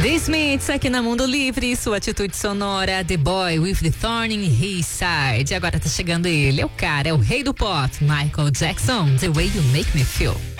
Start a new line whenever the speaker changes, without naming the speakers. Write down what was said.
The Smiths aqui na Mundo Livre, sua atitude sonora, The Boy with the Thorn in His Side. Agora tá chegando ele, é o cara, é o rei do pop, Michael Jackson, The Way You Make Me Feel.